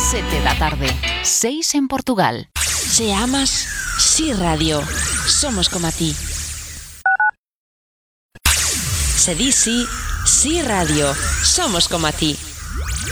7 da tarde, 6 en Portugal. Se amas, sí radio. Somos como a ti. Se di sí, sí radio. Somos como a ti.